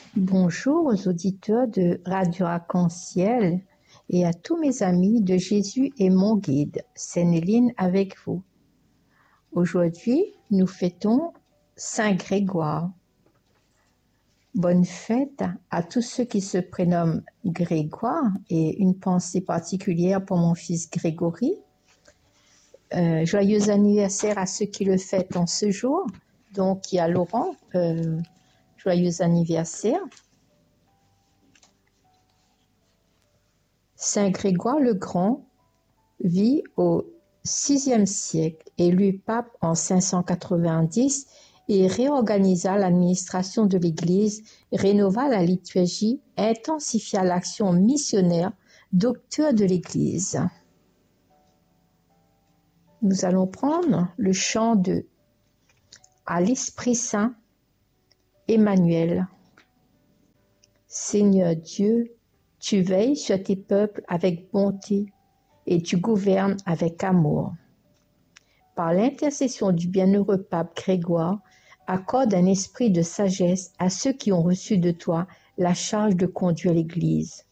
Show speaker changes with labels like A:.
A: Bonjour aux auditeurs de Radio Arc-en-Ciel et à tous mes amis de Jésus est mon guide. C'est Néline avec vous. Aujourd'hui, nous fêtons Saint Grégoire. Bonne fête à tous ceux qui se prénomment Grégoire et une pensée particulière pour mon fils Grégory. Joyeux anniversaire à ceux qui le fêtent en ce jour. Donc, il y a Laurent, joyeux anniversaire. Saint Grégoire le Grand vit au VIe siècle, élu pape en 590 et réorganisa l'administration de l'Église, rénova la liturgie, intensifia l'action missionnaire, docteur de l'Église. Nous allons prendre le chant de À l'Esprit Saint, Emmanuel. Seigneur Dieu, tu veilles sur tes peuples avec bonté et tu gouvernes avec amour. Par l'intercession du bienheureux pape Grégoire, accorde un esprit de sagesse à ceux qui ont reçu de toi la charge de conduire l'Église.